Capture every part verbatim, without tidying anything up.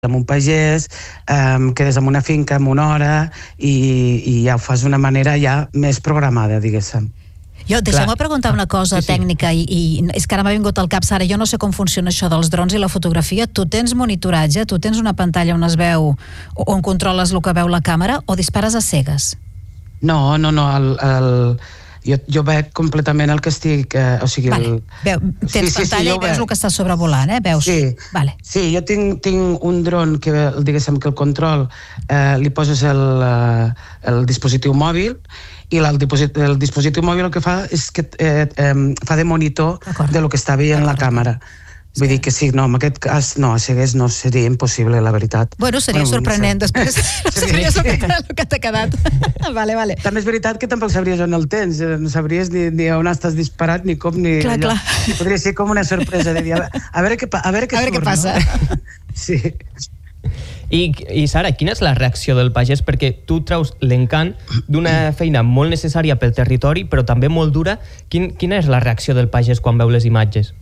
amb un pagès, um, quedes en una finca en una hora i, i ja ho fas d'una manera ja més programada, diguéssim. Jo, deixeu-me preguntar una cosa sí, sí. tècnica i, i és que ara m'ha vingut al cap, Sara, jo no sé com funciona això dels drons i la fotografia. Tu tens monitoratge, tu tens una pantalla on es veu, on controles el que veu la càmera o dispares a cegues? No, no, no, el... el... Jo, jo veig completament el que estic... Eh, o sigui, vale. el... Veu, tens sí, pantalla sí, sí, i veus veig. El que està sobrevolant, eh? Veus? Sí, vale. sí, jo tinc, tinc un dron que, diguéssim, que el control eh, li poses el, eh, el dispositiu mòbil i el, el dispositiu mòbil el que fa és que eh, eh, fa de monitor de lo que està veient la càmera. Vull dir que sí, no, en aquest cas no, a cegues no seria impossible, la veritat. Bueno, seria bueno, sorprenent, no sé. Després no sabries el que, el que t'ha quedat. Vale, vale. També és veritat que tampoc sabries on el tens, no sabries ni, ni on estàs disparat, ni com, ni clar, allò. Clar. Podria ser com una sorpresa de dir, a veure, a veure què, a veure què, a veure surt, què passa. No? Sí. I, I Sara, quina és la reacció del pagès? Perquè tu treus l'encant d'una feina molt necessària pel territori, però també molt dura. Quin, quina és la reacció del pagès quan veu les imatges?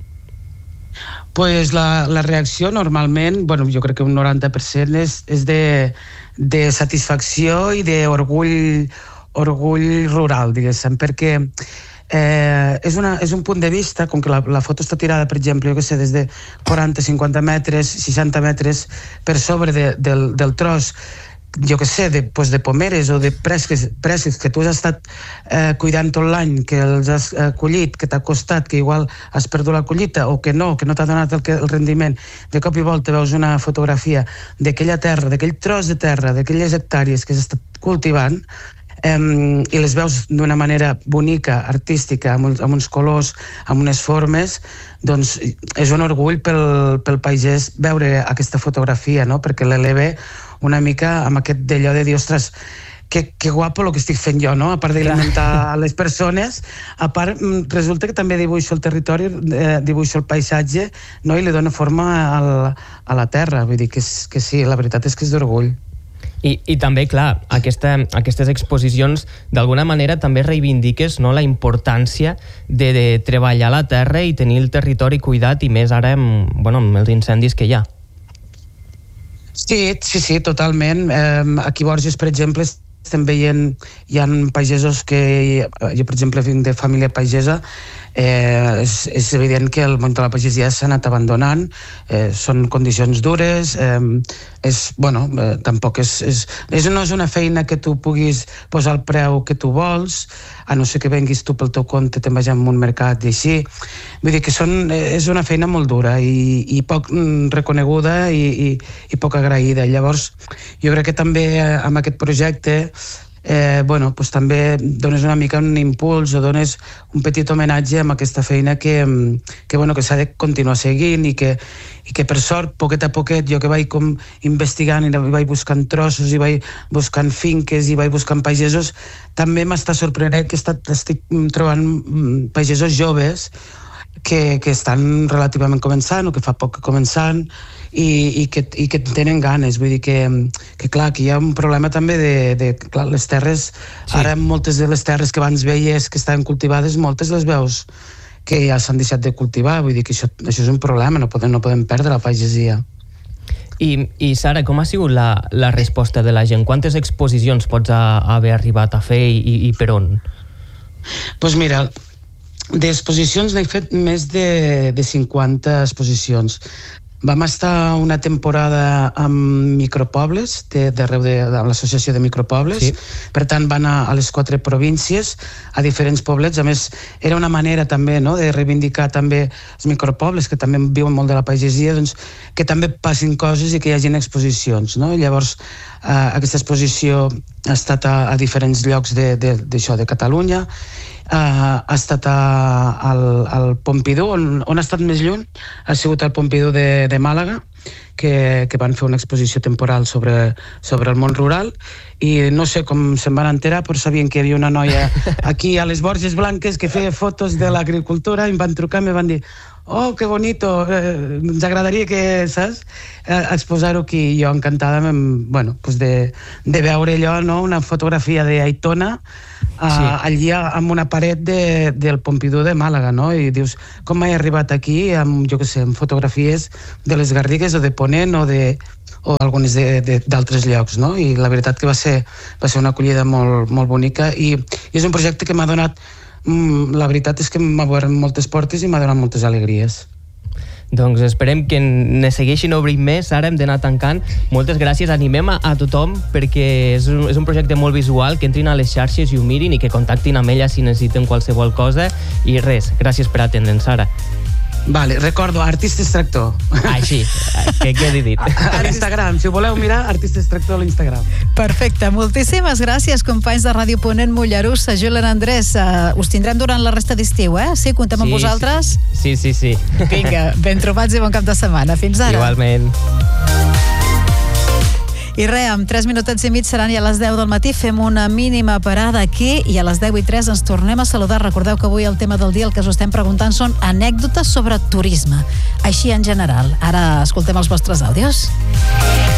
Pues la, la reacció normalment, bueno, jo crec que un noranta per cent és, és de, de satisfacció i d'orgull orgull rural, diguéssim, perquè eh, és, una, és un punt de vista, com que la, la foto està tirada, per exemple, jo que sé, des de quaranta, cinquanta metres, seixanta metres per sobre de, del, del tros, jo que sé, de, pues de pomeres o de presques, presques que tu has estat eh, cuidant tot l'any, que els has eh, collit, que t'ha costat, que igual has perdut la collita o que no, que no t'ha donat el, el rendiment. De cop i volta veus una fotografia d'aquella terra, d'aquell tros de terra, d'aquelles hectàrees que has estat cultivant eh, i les veus d'una manera bonica, artística, amb uns, amb uns colors, amb unes formes, doncs és un orgull pel, pel pagès veure aquesta fotografia, no? Perquè l'eleva una mica amb aquest d'allò de dir, ostres, que, que guapo el que estic fent jo, no? A part d'alimentar les persones, a part resulta que també dibuixo el territori, eh, dibuixo el paisatge, no? I li dono forma al, a la terra, vull dir que, és, que sí, la veritat és que és d'orgull. I, i també, clar, aquesta, aquestes exposicions d'alguna manera també reivindiques, no, la importància de, de treballar la terra i tenir el territori cuidat i més ara amb, bueno, amb els incendis que hi ha. Sí, sí, sí, totalment. Eh, aquí a Borges, per exemple, estem veient, hi ha pagesos que, jo per exemple vinc de família pagesa, eh, és, és evident que el món de la pagesia s'ha anat abandonant, eh, són condicions dures, eh, és, bueno, eh, tampoc és, és, és, no és una feina que tu puguis posar el preu que tu vols, a no ser que venguis tu pel teu compte, te'n vagis a un mercat i així. Vull dir que són, és una feina molt dura i, i poc reconeguda i, i, i poc agraïda. Llavors, jo crec que també amb aquest projecte eh, bueno, pues també dones una mica un impuls o dones un petit homenatge amb aquesta feina que, que, bueno, que s'ha de continuar seguint i que, i que per sort, poquet a poquet, jo que vaig com investigant i vaig buscant trossos i vaig buscant finques i vaig buscant pagesos, també m'està sorprenent que estat, estic trobant pagesos joves que, que estan relativament començant o que fa poc que començant i, i, que, i que tenen ganes. Vull dir que, que clar, que hi ha un problema també de, de clar, les terres, sí. Ara moltes de les terres que abans veies que estaven cultivades, moltes les veus que ja s'han deixat de cultivar. Vull dir que això, això és un problema, no podem, no podem perdre la pagesia. I, i Sara, com ha sigut la, la resposta de la gent? Quantes exposicions pots a, haver arribat a fer i, i per on? Doncs pues mira, d'exposicions n'he fet més de, de cinquanta exposicions. Vam estar una temporada amb micropobles, d'arreu de, de l'associació de micropobles, sí. Per tant van a, a les quatre províncies, a diferents poblets. A més, era una manera també, no?, de reivindicar també els micropobles, que també viuen molt de la pagesia, doncs, que també passin coses i que hi hagin exposicions, no? Llavors, eh, aquesta exposició ha estat a, a diferents llocs de, de, d'això, de Catalunya. Uh, ha estat a, al, al Pompidou, on, on ha estat més lluny ha sigut al Pompidou de, de Màlaga, que, que van fer una exposició temporal sobre, sobre el món rural i no sé com se'n van enterar, però sabien que hi havia una noia aquí a les Borges Blanques que feia fotos de l'agricultura i em van trucar i em van dir oh, que bonito, eh, ens agradaria que, saps, eh, exposar-ho aquí. Jo encantada, bueno, pues de, de veure allò, no?, una fotografia d'Aitona uh, sí. allí amb una paret de, del Pompidou de Màlaga, no?, i dius, com m'he arribat aquí amb, jo què sé, amb fotografies de les Garrigues o de Ponent o de, o algunes d'altres llocs, no? I la veritat que va ser, va ser una acollida molt, molt bonica i, i és un projecte que m'ha donat, mm, la veritat és que m'ha obert moltes portes i m'ha donat moltes alegries. Doncs esperem que ne segueixin obrint més. Ara hem d'anar tancant. Moltes gràcies. Animem a, a tothom perquè és un, és un projecte molt visual, que entrin a les xarxes i ho mirin i que contactin amb ella si necessiten qualsevol cosa. I res, gràcies per atendre'ns, Sara. Vale, recordo, Artista Extractor. Ah, sí, què quedi dit. A l'Instagram, si ho voleu mirar, Artista Extractor a l'Instagram. Perfecte, moltíssimes gràcies, companys de Ràdio Ponent Mollerussa, Julen Andrés. Uh, us tindrem durant la resta d'estiu, eh? Sí, comptem amb sí, vosaltres? Sí, sí, sí. Vinga, ben trobats i bon cap de setmana. Fins ara. Igualment. I res, amb tres minutets i mig seran ja a les deu del matí, fem una mínima parada aquí i a les deu i tres ens tornem a saludar. Recordeu que avui el tema del dia, el que us estem preguntant són anècdotes sobre turisme, així en general. Ara escoltem els vostres àudios.